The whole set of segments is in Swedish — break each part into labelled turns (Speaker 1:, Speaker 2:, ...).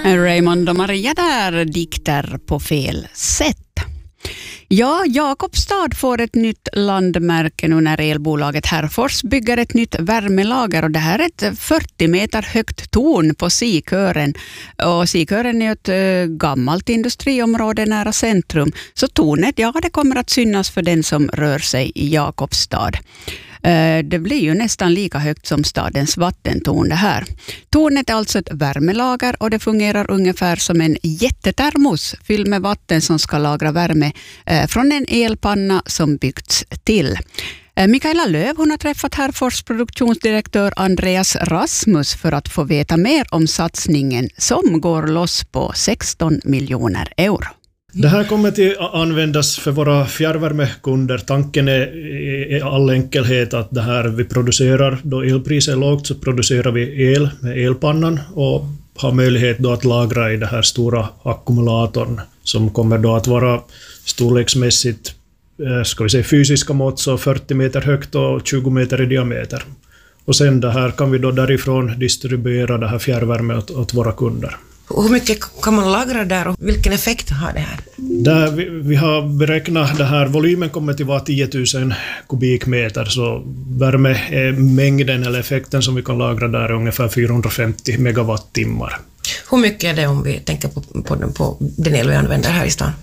Speaker 1: Raymond och Maria där dikter på fel sätt. Ja, Jakobstad får ett nytt landmärke nu när elbolaget Herfors bygger ett nytt värmelager, och det här är ett 40 meter högt torn på Sikören. Och Sikören är ett gammalt industriområde nära centrum, så tornet, ja, det kommer att synas för den som rör sig i Jakobstad. Det blir ju nästan lika högt som stadens vattentorn det här. Tornet är alltså ett värmelager och det fungerar ungefär som en jättetermos fylld med vatten som ska lagra värme från en elpanna som byggts till. Mikaela Löv, hon har träffat Herfors produktionsdirektör Andreas Rasmus för att få veta mer om satsningen som går loss på 16 miljoner euro.
Speaker 2: Det här kommer att användas för våra fjärrvärmekunder. Tanken är i all enkelhet att det här vi producerar, då elpriset är lågt så producerar vi el med elpannan och har möjlighet då att lagra i det här stora ackumulatorn som kommer då att vara storleksmässigt, ska vi säga fysiska mått, så 40 meter högt och 20 meter i diameter. Och sen det här kan vi då därifrån distribuera det här fjärrvärme åt våra kunder.
Speaker 3: Hur mycket kan man lagra där och vilken effekt har det här?
Speaker 2: Vi har beräknat det här, volymen kommer till vara 10 000 kubikmeter, så värmemängden eller effekten som vi kan lagra där är ungefär 450 megawattimmar.
Speaker 3: Hur mycket är det om vi tänker på den el vi använder här i stan?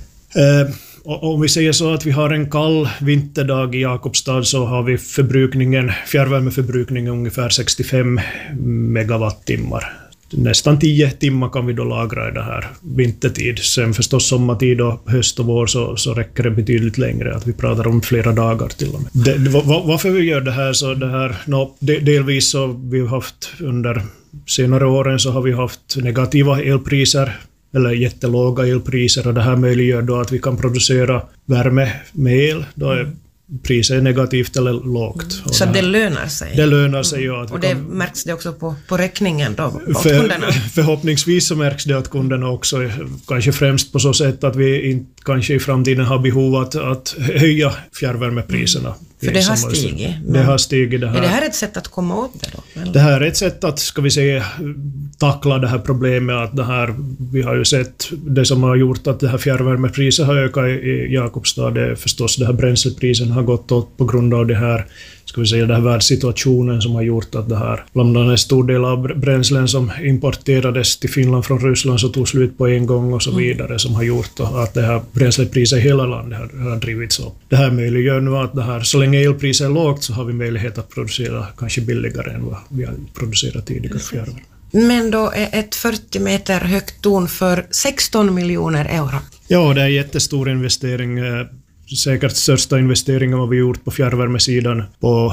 Speaker 2: Om vi säger så att vi har en kall vinterdag i Jakobstad så har vi fjärrvärmeförbrukningen ungefär 65 megawattimmar. Nästan 10 timmar kan vi då lagra i det här vintertid. Sen förstås sommartid och höst och vår så räcker det betydligt längre, att vi pratar om flera dagar till och med. Varför vi gör det här så det här, delvis så vi har haft under senare åren så har vi haft negativa elpriser eller jättelåga elpriser, och det här möjliggör då att vi kan producera värme med el. Då är priset är negativt eller lågt.
Speaker 3: Så det lönar sig?
Speaker 2: Det lönar sig, ja.
Speaker 3: Och det märks det också på räkningen då, åt kunderna?
Speaker 2: Förhoppningsvis så märks det åt kunderna också. Kanske främst på så sätt att vi kanske i framtiden har behov att höja fjärrvärmepriserna.
Speaker 3: För det har stigit?
Speaker 2: Det har stigit.
Speaker 3: Är det här ett sätt att komma åt det då? Eller?
Speaker 2: Det här är ett sätt att, ska vi säga, tackla det här problemet. Att det här, vi har ju sett det som har gjort att det här fjärrvärmepriset har ökat i Jakobstad. Det är förstås det här bränsleprisen har gått åt på grund av det här, ska vi säga, den här världssituationen som har gjort att det här, bland annat en stor del av bränslen som importerades till Finland från Ryssland så tog slut på en gång och så vidare, som har gjort att det här bränslepriset i hela landet har drivits upp. Det här möjliggör nu att det här, så länge elpriset är lågt så har vi möjlighet att producera kanske billigare än vad vi har producerat tidigare fjärrvärme.
Speaker 3: Men då är ett 40 meter högt torn för 16 miljoner euro?
Speaker 2: Ja, det är en jättestor investering. Säkert största investeringen har vi gjort på fjärrvärmesidan på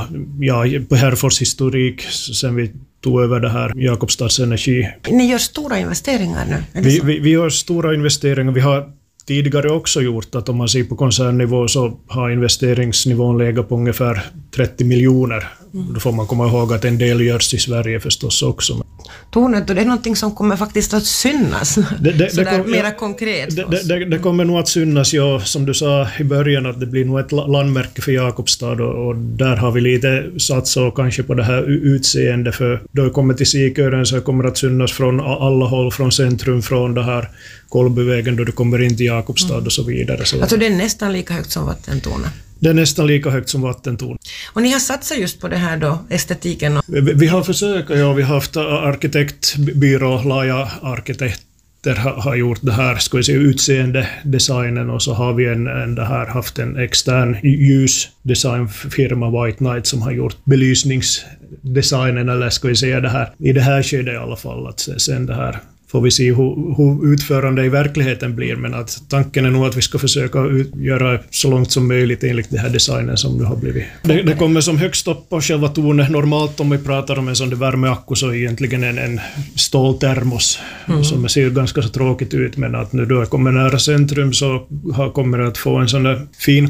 Speaker 2: Herfors historik sen vi tog över det här Jakobstads Energi.
Speaker 3: Ni gör stora investeringar nu?
Speaker 2: Vi gör stora investeringar. Vi har tidigare också gjort att om man ser på koncernnivå så har investeringsnivån legat på ungefär 30 miljoner. Då får man komma ihåg att en del görs i Sverige förstås också.
Speaker 3: Tornet, och det är någonting som kommer faktiskt att synas mera konkret.
Speaker 2: Det kommer nog att synas, ja, som du sa i början, att det blir nog ett landmärke för Jakobstad, och där har vi lite satsat kanske på det här utseende, för då det kommer till Sikören så kommer det att synas från alla håll, från centrum, från det här Kolbyvägen då du kommer in till Jakobstad och så vidare. Så.
Speaker 3: Alltså det är nästan lika högt som vattentornet?
Speaker 2: Det är nästan lika högt som vattentorn.
Speaker 3: Och ni har satsat just på det här då, estetiken?
Speaker 2: Vi har försökt, ja, vi har haft arkitektbyrå, Laja arkitekter har gjort det här, ska vi säga, utseende designen, och så har vi haft en extern ljusdesignfirma, White Knight, som har gjort belysningsdesignen, eller ska vi säga det här, i det här skedet i alla fall, att sen det här får vi se hur utförande i verkligheten blir, men att tanken är nog att vi ska försöka göra så långt som möjligt enligt den här designen som nu har blivit. Det kommer som högst upp på själva tornet. Normalt om vi pratar om en sån värmeakku så är egentligen en ståltermos som ser ganska så tråkigt ut, men att nu då jag kommer nära centrum så kommer det att få en sån där fin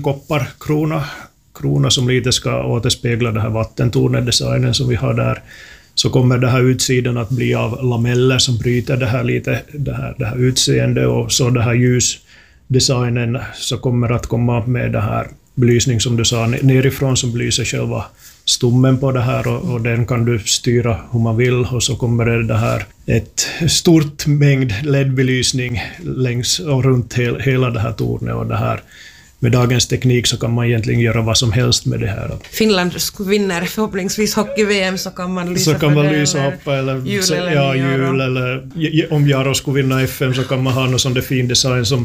Speaker 2: kopparkrona som lite ska återspegla det här vattentornet-designen som vi har där. Så kommer det här utsidan att bli av lameller som bryter det här utseende, och så det här ljusdesignen så kommer att komma med det här belysning som du sa nerifrån som belyser själva stommen på det här och den kan du styra hur man vill och så kommer det här ett stort mängd LED-belysning längs och runt hela det här tornet och det här. Med dagens teknik så kan man egentligen göra vad som helst med det här.
Speaker 3: Finland vinner förhoppningsvis hockey-VM så kan man lysa
Speaker 2: upp eller jul eller om Jaro skulle vinna FM så kan man ha någon sån där fin design som